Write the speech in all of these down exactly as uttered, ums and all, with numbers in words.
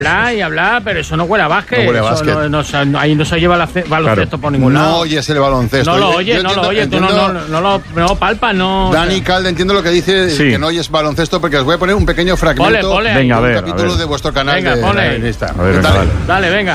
Hablar y hablar, pero eso no huele a básquet. No huele a básquet. No, no, no, ahí no se lleva baloncesto claro. por ningún lado. No oyes el baloncesto. No lo oyes, no lo oyes. Tú no, no, no, lo, no lo palpas, no. Dani o sea. Calde, entiendo lo que dice, sí. que no oyes baloncesto, porque os voy a poner un pequeño fragmento pole, pole, de venga, un a ver, capítulo a ver. de vuestro canal venga, de, pole. de, de Instagram. A ver, venga, dale. dale. dale, venga.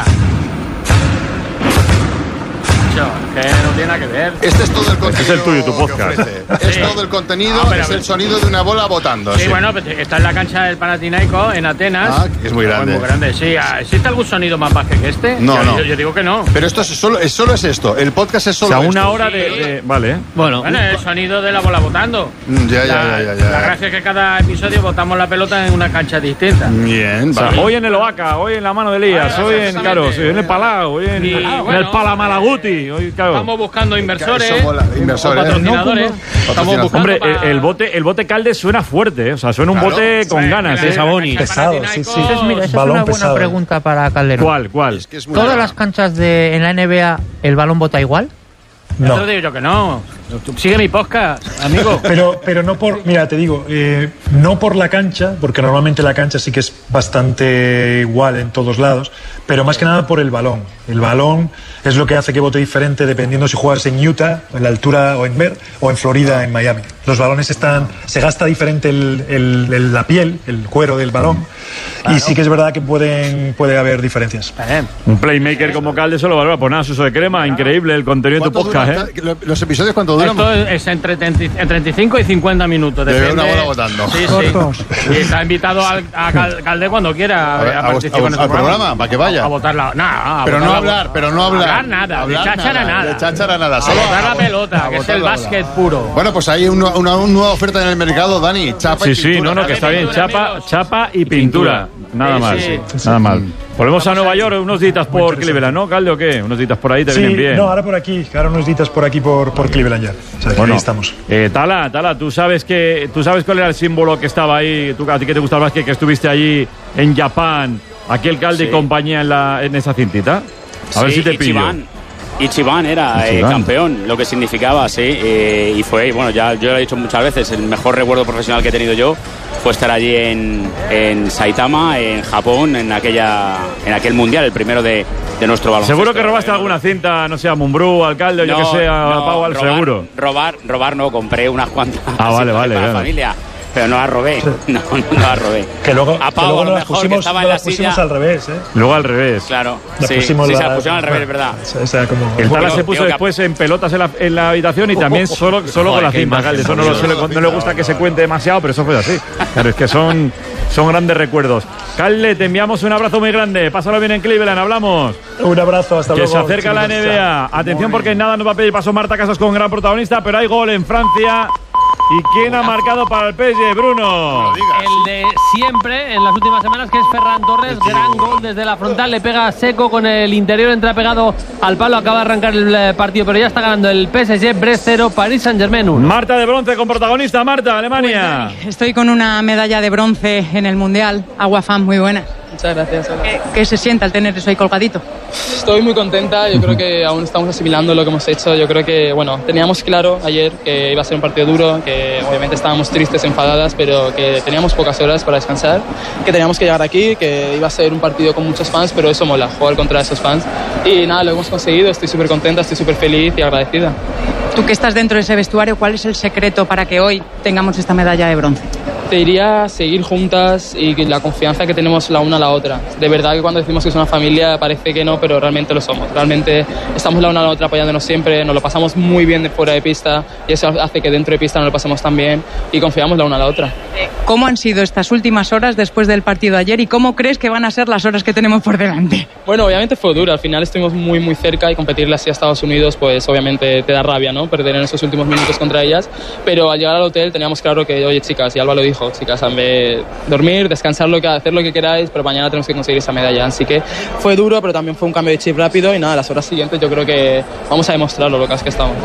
Que no tiene nada que ver. Este es todo el contenido. Este es el tuyo, tu podcast. Sí. Es todo el contenido, no, es el sonido de una bola botando. Sí, sí. bueno, está en la cancha del Panathinaikos, en Atenas. Ah, que es muy grande. Muy grande, sí. ¿Existe algún sonido más básquet que este? No, yo, no. Yo, yo digo que no. Pero esto es solo, es solo es esto. El podcast es solo o sea, esto. una hora de, de... Vale. Bueno, bueno, el sonido de la bola botando. Ya, ya, la, ya, ya, ya. La gracia es que cada episodio botamos la pelota en una cancha distinta. Bien, o sea, vale. hoy en el Oaca, hoy en la mano de Elías, ah, hoy en, claro, sí, en el Palau, hoy en, y, en bueno, el Palamalaguti. Hoy, claro. Estamos buscando inversores. Mola, inversores. Patrocinadores. No, Estamos buscando Hombre, para... el, el bote el bote Calde suena fuerte, ¿eh? O sea, suena un claro, bote con sí, ganas, ¿eh? Saboni. Pesado, sí, sí. Entonces, mira, esa balón es una buena pesado. pregunta para Calderón. ¿Cuál, cuál? Es que es muy ¿Todas raro. las canchas de en la N B A el balón bota igual? No. Yo te digo yo que no. Sigue mi podcast, amigo. Pero, pero no por, mira, te digo, eh, no por la cancha, porque normalmente la cancha sí que es bastante igual en todos lados, pero más que nada por el balón. El balón es lo que hace que vote diferente dependiendo si juegas en Utah, en la altura, o en Mer, o en Florida, en Miami. Los balones están, se gasta diferente el, el, el, la piel, el cuero del balón, claro. Y sí que es verdad que pueden, puede haber diferencias. Un playmaker como Calde solo valora, pues nada, uso de crema, increíble el contenido de tu podcast, dura, ¿eh? ¿Los episodios cuánto duran? Esto es entre treinta y cinco y cincuenta minutos. De una bola botando. Sí, sí. Y está invitado al, a Calde cuando quiera a, ver, a, a participar a, en el al programa, programa, para que vaya. A, a votarla. Nah, a pero votar no la, hablar, pero no hablar. Hablar nada, hablar de cháchara nada. De cháchara nada. Solo a botar la pelota, que es el básquet puro. Bueno, pues hay una, una, una nueva oferta en el mercado, Dani. Chapa sí, y pintura. Sí, no, no, que está bien. Chapa, chapa y pintura. Nada sí, mal, sí. nada mal. Volvemos a Nueva York, unos días por Cleveland, ¿no, Calde, o qué? Unos días por ahí te sí, vienen bien. No, ahora por aquí, ahora unos días por aquí por, por Cleveland ya. O sea, que bueno, ahí estamos. Eh, Tala, Tala, tú sabes que tú sabes cuál era el símbolo que estaba ahí, tú, a ti que te gusta el básquet, que estuviste allí en Japón, aquel Calde sí. y compañía en, la, en esa cintita. A sí, ver si te pillo. Ichiban era Ichiban. Eh, campeón, lo que significaba, sí, eh, y fue, bueno, ya yo lo he dicho muchas veces, el mejor recuerdo profesional que he tenido yo fue estar allí en, en Saitama, en Japón, en aquella en aquel mundial, el primero de, de nuestro baloncesto. Seguro que robaste alguna cinta, no sé, a Mumbrú, alcalde, o no, yo que sé, a no, Pau, robar, seguro. Robar, robar no, compré unas cuantas. Ah, vale, vale. Para vale. la familia. Pero no la robé, sí. no, no la robé. Que luego, a Pau, que luego a lo nos mejor, pusimos, que estaba en la pusimos silla. al revés, ¿eh? Luego al revés. Claro, nos sí, pusimos sí la, se la pusieron al revés, es verdad. O sea, como, el Tala se puso digo, después en pelotas en la, en la habitación y también solo, solo Joder, con la cinta, Calde. Eso no, lo, no, no le gusta que se cuente demasiado, pero eso fue así. Pero es que son, son grandes recuerdos. Calde, te enviamos un abrazo muy grande. Pásalo bien en Cleveland, hablamos. Un abrazo, hasta que luego. Que se acerca la N B A. Atención porque en nada nos va a pedir paso Marta Casas con gran protagonista, pero hay gol en Francia. ¿Y quién ha marcado para el P S G, Bruno? El de siempre, en las últimas semanas, que es Ferran Torres. Gran gol desde la frontal, le pega seco con el interior, entra pegado al palo, acaba de arrancar el partido, pero ya está ganando el P S G, Brest cero, Paris Saint-Germain uno. Marta de bronce con protagonista, Marta, Alemania. Pues, estoy con una medalla de bronce en el Mundial, Aguafam, muy buena. Muchas gracias. ¿Qué, ¿Qué se siente al tener eso ahí colgadito? Estoy muy contenta, yo creo que aún estamos asimilando lo que hemos hecho, yo creo que, bueno, teníamos claro ayer que iba a ser un partido duro, que obviamente estábamos tristes, enfadadas, pero que teníamos pocas horas para descansar, que teníamos que llegar aquí, que iba a ser un partido con muchos fans, pero eso mola, jugar contra esos fans. Y nada, lo hemos conseguido, estoy súper contenta, estoy súper feliz y agradecida. Tú que estás dentro de ese vestuario, ¿cuál es el secreto para que hoy tengamos esta medalla de bronce? Te diría seguir juntas y la confianza que tenemos la una a la otra. De verdad que cuando decimos que es una familia parece que no, pero realmente lo somos. Realmente estamos la una a la otra apoyándonos siempre, nos lo pasamos muy bien de fuera de pista y eso hace que dentro de pista nos lo pasemos tan bien y confiamos la una a la otra. ¿Cómo han sido estas últimas horas después del partido de ayer y cómo crees que van a ser las horas que tenemos por delante? Bueno, obviamente fue duro, al final estuvimos muy muy cerca y competirle así a Estados Unidos pues obviamente te da rabia, ¿no? Perder en esos últimos minutos contra ellas, pero al llegar al hotel teníamos claro que, oye chicas, y Alba lo dijo, chicas, de dormir, descansar, lo que, hacer lo que queráis, pero mañana tenemos que conseguir esa medalla, así que fue duro, pero también fue un cambio de chip rápido y nada, las horas siguientes yo creo que vamos a demostrarlo, lo que es que estamos.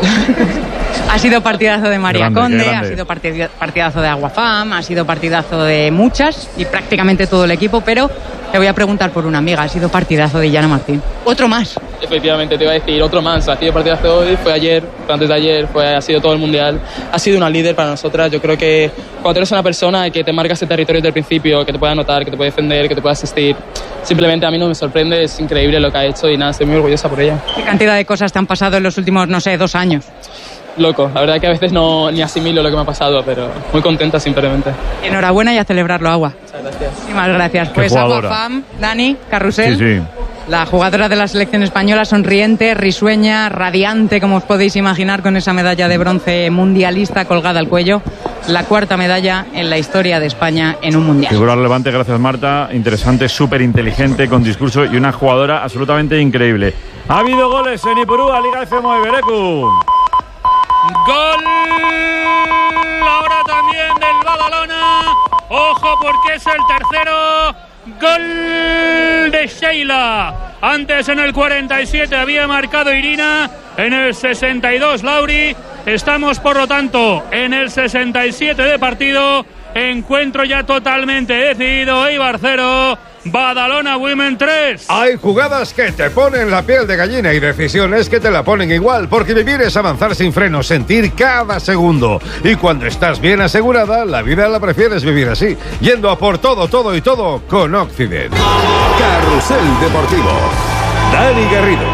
Ha sido partidazo de María grande, Conde, ha sido partidazo de Aguafam, ha sido partidazo de muchas y prácticamente todo el equipo, pero le voy a preguntar por una amiga, ha sido partidazo de Illana Martín. Otro más. efectivamente te iba a decir, otro más. Ha sido partido hace hoy, fue ayer, fue antes de ayer, fue, ha sido todo el mundial. Ha sido una líder para nosotras. Yo creo que cuando eres una persona que te marca ese territorio desde el principio, que te puede anotar, que te puede defender, que te puede asistir, simplemente a mí no me sorprende, es increíble lo que ha hecho y nada, estoy muy orgullosa por ella. ¿Qué cantidad de cosas te han pasado en los últimos, no sé, dos años? Loco, la verdad que a veces no ni asimilo lo que me ha pasado, pero muy contenta simplemente. Enhorabuena y a celebrarlo, Agua. Muchas gracias. Muchísimas gracias. Pues Agua Fam, Dani, Carrusel. Sí, sí. La jugadora de la selección española, sonriente, risueña, radiante, como os podéis imaginar, con esa medalla de bronce mundialista colgada al cuello. La cuarta medalla en la historia de España en un mundial. Figura relevante, gracias Marta. Interesante, súper inteligente, con discurso y una jugadora absolutamente increíble. Ha habido goles en Ipurúa, Liga F M de Berecu. Gol ahora también del Badalona. Ojo porque es el tercero. Gol de Sheila. Antes en el cuarenta y siete había marcado Irina. En el sesenta y dos Lauri. Estamos por lo tanto en el sesenta y siete de partido. Encuentro ya totalmente decidido. Eibar cero, Badalona Women tres. Hay jugadas que te ponen la piel de gallina y decisiones que te la ponen igual, porque vivir es avanzar sin frenos, sentir cada segundo. Y cuando estás bien asegurada, la vida la prefieres vivir así, yendo a por todo, todo y todo con Occident. Carrusel Deportivo. Dani Garrido.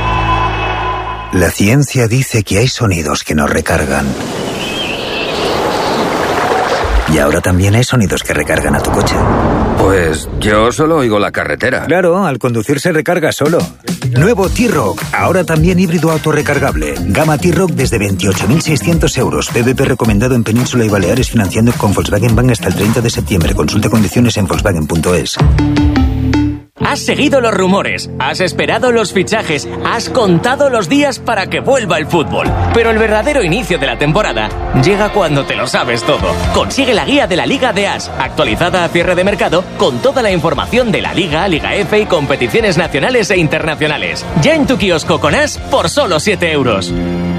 La ciencia dice que hay sonidos que nos recargan. Y ahora también hay sonidos que recargan a tu coche. Pues yo solo oigo la carretera. Claro, al conducir se recarga solo. Nuevo T-Roc, ahora también híbrido autorrecargable. Gama T-Roc desde veintiocho mil seiscientos euros. P V P recomendado en Península y Baleares, financiando con Volkswagen Bank hasta el treinta de septiembre. Consulta condiciones en Volkswagen punto es. Has seguido los rumores, has esperado los fichajes, has contado los días para que vuelva el fútbol. Pero el verdadero inicio de la temporada llega cuando te lo sabes todo. Consigue la guía de la Liga de As, actualizada a cierre de mercado, con toda la información de la Liga, Liga F y competiciones nacionales e internacionales. Ya en tu kiosco con As por solo siete euros.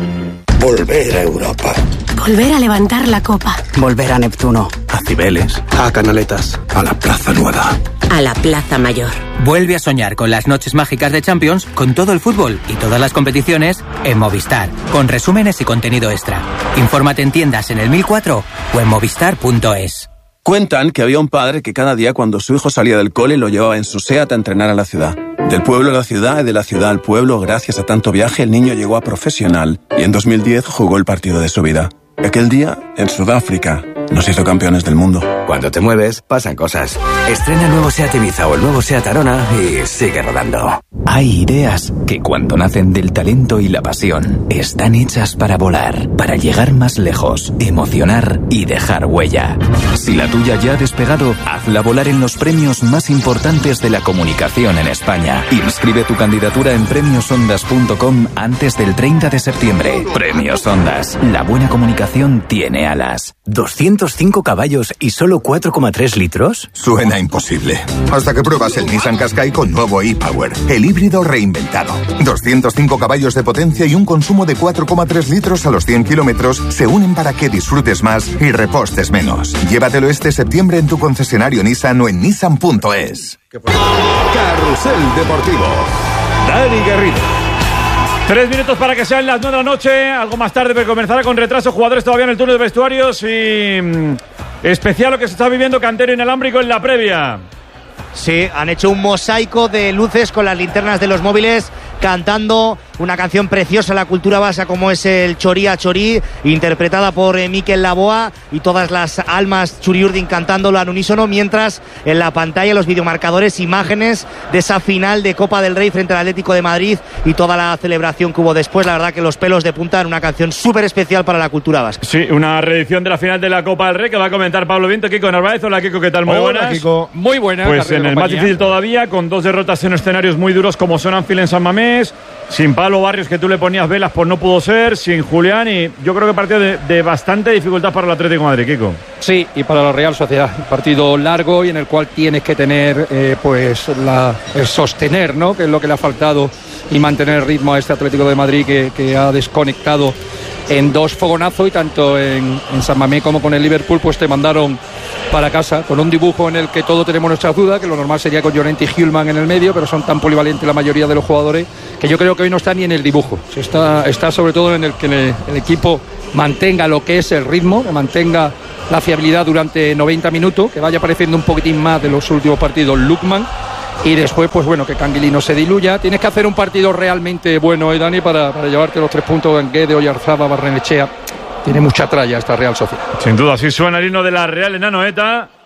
Volver a Europa. Volver a levantar la copa. Volver a Neptuno. A Cibeles. A Canaletas. A la Plaza Nueva. A la Plaza Mayor. Vuelve a soñar con las noches mágicas de Champions, con todo el fútbol y todas las competiciones en Movistar, con resúmenes y contenido extra. Infórmate en tiendas en el mil cuatro o en movistar punto es. Cuentan que había un padre que cada día cuando su hijo salía del cole lo llevaba en su SEAT a entrenar a la ciudad. Del pueblo a la ciudad y de la ciudad al pueblo, gracias a tanto viaje, el niño llegó a profesional y en dos mil diez jugó el partido de su vida. Aquel día, en Sudáfrica, nos hizo campeones del mundo. Cuando te mueves, pasan cosas. Estrena el nuevo SEAT Ibiza o el nuevo SEAT Arona y sigue rodando. Hay ideas que cuando nacen del talento y la pasión, están hechas para volar, para llegar más lejos, emocionar y dejar huella. Si la tuya ya ha despegado, hazla volar en los premios más importantes de la comunicación en España. Inscribe tu candidatura en premios ondas punto com antes del treinta de septiembre. Premios Ondas. La buena comunicación tiene alas. ¿doscientos cinco caballos y solo cuatro coma tres litros? Suena imposible. Hasta que pruebas el Nissan Qashqai con nuevo e-Power, el híbrido reinventado. doscientos cinco caballos de potencia y un consumo de cuatro coma tres litros a los cien kilómetros se unen para que disfrutes más y repostes menos. Llévatelo este septiembre en tu concesionario Nissan o en nissan punto es. Carrusel Deportivo. Dani Garrido. Tres minutos para que sean las nueve de la noche, algo más tarde, pero comenzará con retraso. Jugadores todavía en el turno de vestuarios y mmm, especial lo que se está viviendo Cantero Inalámbrico en la previa. Sí, han hecho un mosaico de luces con las linternas de los móviles, cantando una canción preciosa, la cultura vasca, como es el Chorí a Chorí, interpretada por eh, Mikel Laboa, y todas las almas churiurdin cantándolo al unísono, mientras en la pantalla los videomarcadores, imágenes de esa final de Copa del Rey frente al Atlético de Madrid y toda la celebración que hubo después. La verdad que los pelos de punta en una canción súper especial para la cultura vasca. Sí, una reedición de la final de la Copa del Rey que va a comentar Pablo Viento. Kiko Narváez. Hola Kiko, ¿qué tal? Muy Hola, buenas. Kiko. Muy buena. Pues en el más difícil todavía, con dos derrotas en escenarios muy duros como son Anfield en San Mamés, sin Pablo Barrios, que tú le ponías velas, pues no pudo ser, sin Julián, y yo creo que partido de, de bastante dificultad para el Atlético de Madrid, Kiko. Sí, y para la Real Sociedad, un partido largo y en el cual tienes que tener, eh, pues, la, el sostener, ¿no? Que es lo que le ha faltado, y mantener el ritmo a este Atlético de Madrid que, que ha desconectado en dos fogonazos y tanto en, en San Mamés como con el Liverpool pues te mandaron para casa con un dibujo en el que todos tenemos nuestras dudas, que lo normal sería con Llorente y Hjulman en el medio, pero son tan polivalentes la mayoría de los jugadores que yo creo que hoy no está ni en el dibujo. Está, está sobre todo en el que el, el equipo mantenga lo que es el ritmo, que mantenga la fiabilidad durante noventa minutos, que vaya apareciendo un poquitín más de los últimos partidos Lukman. Y después, pues bueno, que Canguilí no se diluya. Tienes que hacer un partido realmente bueno, ¿eh, Dani? Para, para llevarte los tres puntos en Guede, Oyarzaba, Barrenechea. Tiene mucha tralla esta Real Sociedad. Sin duda, así suena el himno de la Real en Anoeta.